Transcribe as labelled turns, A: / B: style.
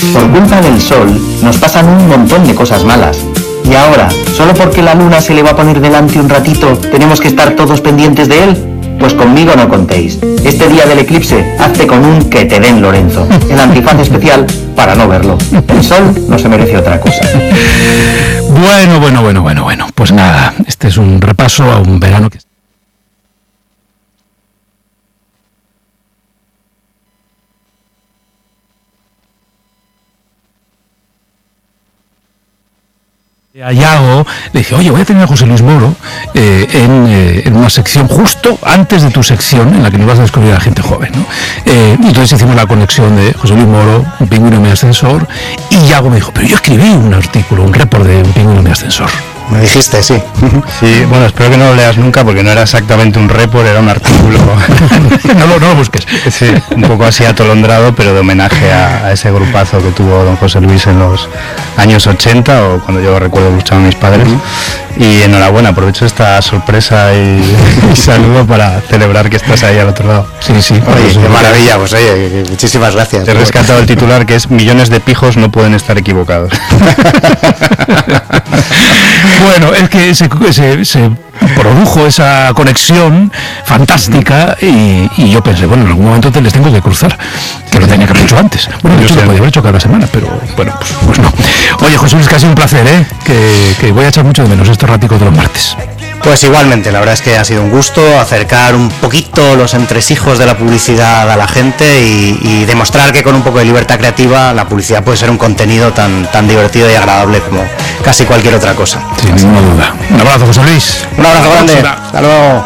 A: Por culpa del sol nos pasan un montón de cosas malas. Y ahora, solo porque la luna se le va a poner delante un ratito, ¿tenemos que estar todos pendientes de él? Pues conmigo no contéis. Este día del eclipse, hazte con un que te den Lorenzo. El antifaz especial para no verlo. El sol no se merece otra cosa.
B: Bueno. Pues nada, este es un repaso a un verano que... A Yago le dije, oye, voy a tener a José Luis Moro en una sección justo antes de tu sección en la que nos vas a descubrir a gente joven, ¿no? Y entonces hicimos la conexión de José Luis Moro, Un pingüino en mi ascensor, y Yago me dijo, pero yo escribí un artículo, un report de Un pingüino en mi ascensor.
C: Me dijiste, sí.
D: Sí, bueno, espero que no lo leas nunca porque no era exactamente un report, era un artículo.
B: no lo busques.
D: Sí, un poco así atolondrado, pero de homenaje a ese grupazo que tuvo don José Luis en los años 80 o cuando yo recuerdo luchaban mis padres. Y enhorabuena, aprovecho esta sorpresa y saludo para celebrar que estás ahí al otro lado.
B: Sí.
C: Oye, qué maravilla, pues oye, muchísimas gracias.
D: Te he rescatado el titular que es millones de pijos no pueden estar equivocados.
B: Bueno, es que se produjo esa conexión fantástica y yo pensé, bueno, en algún momento te les tengo que cruzar, que lo tenía que haber hecho antes. Bueno, de hecho lo podía haber hecho cada semana, pero bueno, pues no. Oye, José Luis, casi un placer, que voy a echar mucho de menos estos raticos de los martes.
C: Pues igualmente, la verdad es que ha sido un gusto acercar un poquito los entresijos de la publicidad a la gente y demostrar que con un poco de libertad creativa la publicidad puede ser un contenido tan divertido y agradable como casi cualquier otra cosa.
B: Sin ninguna duda. Un abrazo, José Luis.
C: Un abrazo grande. Hasta luego.